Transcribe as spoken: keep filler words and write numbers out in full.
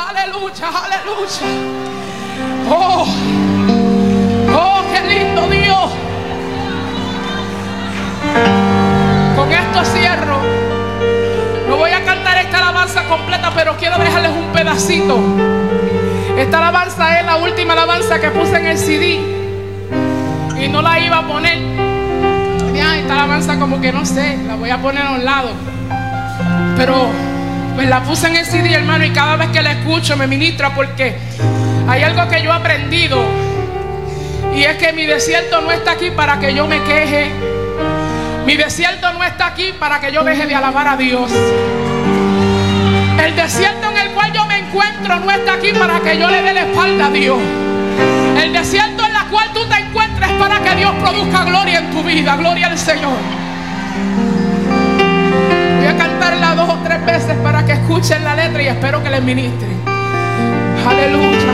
aleluya, aleluya. Oh, oh, qué lindo Dios. Con esto cierro. No voy a cantar esta alabanza completa, pero quiero dejarles un pedacito. Esta alabanza es la última alabanza que puse en el C D y no la iba a poner. Ya, esta alabanza como que no sé, la voy a poner a un lado, pero pues la puse en el C D, hermano, y cada vez que la escucho me ministra, porque hay algo que yo he aprendido, y es que mi desierto no está aquí para que yo me queje. Mi desierto no está aquí para que yo deje de alabar a Dios. El desierto en el cual yo me encuentro no está aquí para que yo le dé la espalda a Dios. El desierto en el cual tú te encuentres es para que Dios produzca gloria en tu vida. Gloria al Señor. Voy a cantarla dos o tres veces para que escuchen la letra y espero que les ministre. Aleluya.